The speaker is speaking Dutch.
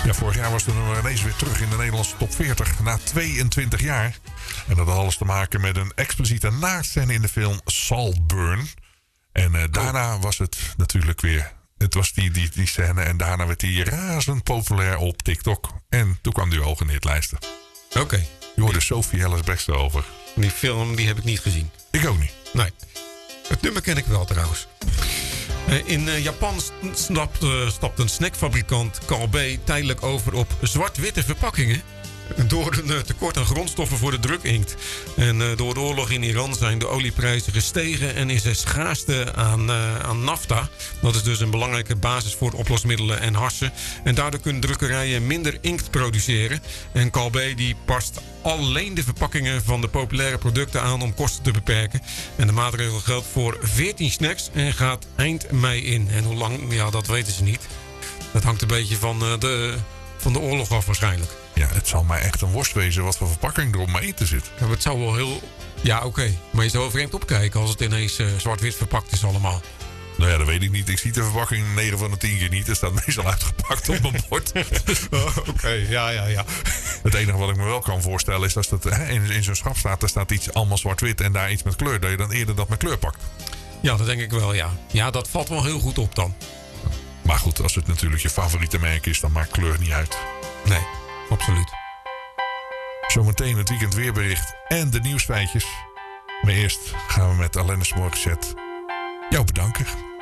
Ja, vorig jaar was de nummer ineens weer terug in de Nederlandse top 40 na 22 jaar. En dat had alles te maken met een expliciete naarscène in de film Saltburn. En daarna was het natuurlijk weer... Het was die scène en daarna werd hij razend populair op TikTok. En toen kwam hij hoog in de hitlijsten. Oké. Je hoorde Sophie Ellis-Bextor over. Die film die heb ik niet gezien. Ik ook niet. Nee. Het nummer ken ik wel trouwens. In Japan stapt een snackfabrikant Calbee tijdelijk over op zwart-witte verpakkingen. Door een tekort aan grondstoffen voor de drukinkt. En door de oorlog in Iran zijn de olieprijzen gestegen en is er schaarste aan nafta. Dat is dus een belangrijke basis voor oplosmiddelen en harsen. En daardoor kunnen drukkerijen minder inkt produceren. En Calbee die past alleen de verpakkingen van de populaire producten aan om kosten te beperken. En de maatregel geldt voor 14 snacks en gaat eind mei in. En hoe lang, ja, dat weten ze niet. Dat hangt een beetje van de oorlog af waarschijnlijk. Ja, het zal mij echt een worst wezen wat voor verpakking er op mijn eten zit. Ja, maar het zou wel heel... Ja, oké. Maar je zou wel vreemd opkijken als het ineens zwart-wit verpakt is allemaal. Nou ja, dat weet ik niet. Ik zie de verpakking 9 van de 10 keer niet. Het staat meestal uitgepakt op mijn bord. Oké, ja. Het enige wat ik me wel kan voorstellen is als dat in zo'n schap staat... er staat iets allemaal zwart-wit en daar iets met kleur. Dat je dan eerder dat met kleur pakt. Ja, dat denk ik wel, ja. Ja, dat valt wel heel goed op dan. Maar goed, als het natuurlijk je favoriete merk is... dan maakt kleur niet uit. Nee, absoluut. Zometeen het weekend weerbericht en de nieuwsfeitjes. Maar eerst gaan we met Alanis Morissette jou bedanken.